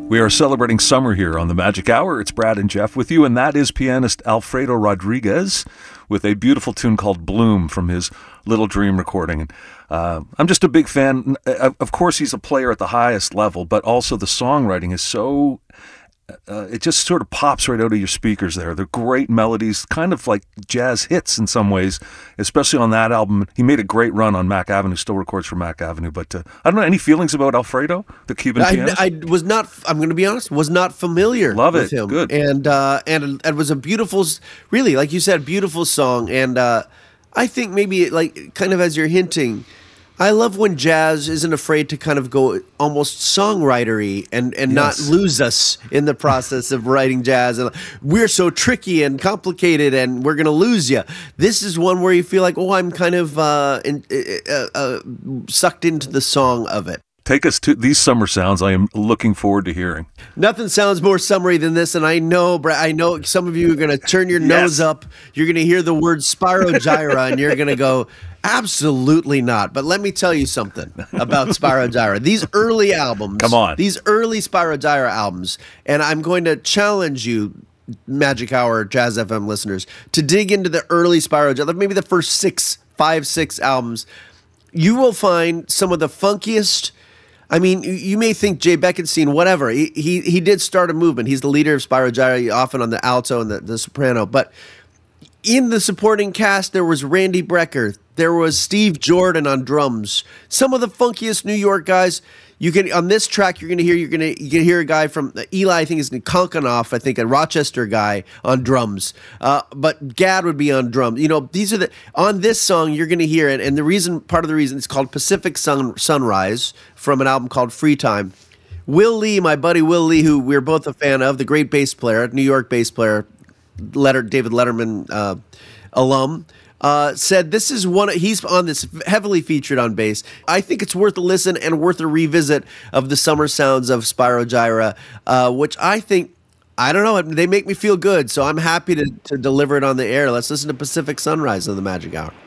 We are celebrating summer here on the Magic Hour. It's Brad and Jeff with you, and that is pianist Alfredo Rodriguez with a beautiful tune called Bloom from his Little Dream recording. I'm just a big fan. Of course, he's a player at the highest level, but also the songwriting is so... it just sort of pops right out of your speakers there. They're great melodies, kind of like jazz hits in some ways, especially on that album. He made a great run on Mack Avenue, still records for Mack Avenue. But I don't know, any feelings about Alfredo, the Cuban pianist? I was not, I'm going to be honest, was not familiar with him. Good. And it was a beautiful, really, like you said, beautiful song. And I think maybe, like, kind of as you're hinting, I love when jazz isn't afraid to kind of go almost songwritery and Yes. not lose us in the process of writing jazz. And we're so tricky and complicated, and we're going to lose you. This is one where you feel like, oh, I'm kind of sucked into the song of it. Take us to these summer sounds I am looking forward to hearing. Nothing sounds more summery than this, and I know some of you are going to turn your nose up. You're going to hear the word Spyro Gyra, and you're going to go, absolutely not. But let me tell you something about Spyro Gyra. These early albums, Come on. these early Spyro Gyra albums, and I'm going to challenge you, Magic Hour Jazz FM listeners, to dig into the early Spyro Gyra, maybe the first 5, 6 albums. You will find some of the funkiest. I mean, you may think Jay Beckenstein, whatever. He did start a movement. He's the leader of Spyro Gyra, often on the alto and the soprano. But in the supporting cast, there was Randy Brecker. There was Steve Jordan on drums. Some of the funkiest New York guys. You can on this track. You're gonna hear a guy from Eli. I think is Konkonoff. I think a Rochester guy on drums. But Gadd would be on drums. You know, these are on this song you're gonna hear it. And part of the reason it's called Pacific Sunrise from an album called Free Time. Will Lee, my buddy Will Lee, who we're both a fan of, the great bass player, New York bass player, David Letterman alum. Said this is he's on this, heavily featured on bass. I think it's worth a listen and worth a revisit of the summer sounds of Spyro Gyra, which I think, I don't know, they make me feel good. So I'm happy to deliver it on the air. Let's listen to Pacific Sunrise on the Magic Hour.